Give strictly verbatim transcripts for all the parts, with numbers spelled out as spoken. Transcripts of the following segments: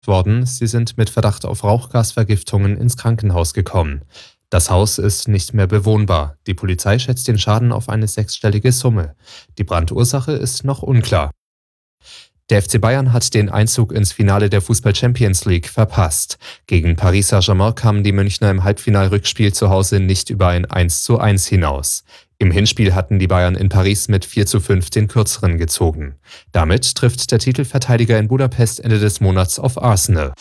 worden, sie sind mit Verdacht auf Rauchgasvergiftungen ins Krankenhaus gekommen. Das Haus ist nicht mehr bewohnbar. Die Polizei schätzt den Schaden auf eine sechsstellige Summe. Die Brandursache ist noch unklar. Der F C Bayern hat den Einzug ins Finale der Fußball-Champions League verpasst. Gegen Paris Saint-Germain kamen die Münchner im Halbfinalrückspiel zu Hause nicht über ein eins zu eins hinaus. Im Hinspiel hatten die Bayern in Paris mit vier zu fünf den Kürzeren gezogen. Damit trifft der Titelverteidiger in Budapest Ende des Monats auf Arsenal.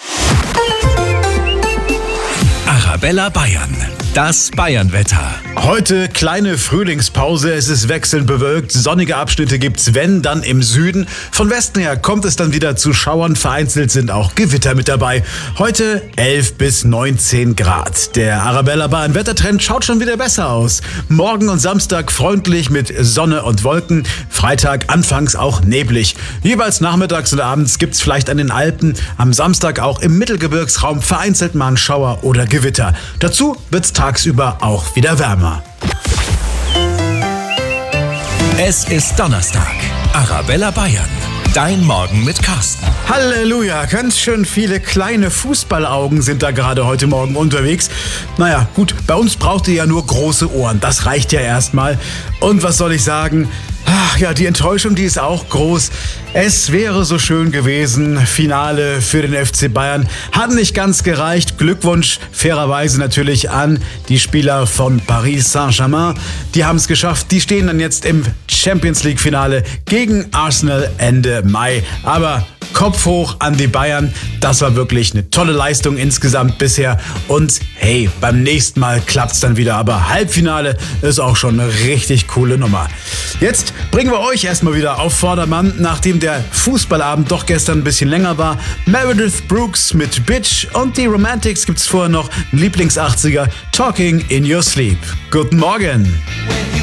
Arabella Bayern, das Bayern-Wetter. Heute kleine Frühlingspause, es ist wechselnd bewölkt, sonnige Abschnitte gibt's, wenn, dann im Süden. Von Westen her kommt es dann wieder zu Schauern, vereinzelt sind auch Gewitter mit dabei. Heute elf bis neunzehn Grad. Der Arabella Bayern Wettertrend schaut schon wieder besser aus. Morgen und Samstag freundlich mit Sonne und Wolken, Freitag anfangs auch neblig. Jeweils nachmittags und abends gibt's vielleicht an den Alpen, am Samstag auch im Mittelgebirgsraum vereinzelt mal ein Schauer oder Gewitter. Dazu wird's tagsüber auch wieder wärmer. Es ist Donnerstag. Arabella Bayern. Dein Morgen mit Carsten. Halleluja, ganz schön viele kleine Fußballaugen sind da gerade heute Morgen unterwegs. Naja, gut, bei uns braucht ihr ja nur große Ohren, das reicht ja erstmal. Und was soll ich sagen? Ach ja, die Enttäuschung, die ist auch groß. Es wäre so schön gewesen. Finale für den F C Bayern. Hat nicht ganz gereicht. Glückwunsch fairerweise natürlich an die Spieler von Paris Saint-Germain. Die haben es geschafft. Die stehen dann jetzt im Champions League Finale gegen Arsenal Ende Mai. Aber Kopf hoch an die Bayern. Das war wirklich eine tolle Leistung insgesamt bisher. Und hey, beim nächsten Mal klappt's dann wieder. Aber Halbfinale ist auch schon eine richtig coole Nummer. Jetzt bringen wir euch erstmal wieder auf Vordermann, nachdem der Fußballabend doch gestern ein bisschen länger war. Meredith Brooks mit Bitch und die Romantics gibt's vorher noch. Lieblings-achtziger Talking in Your Sleep. Guten Morgen.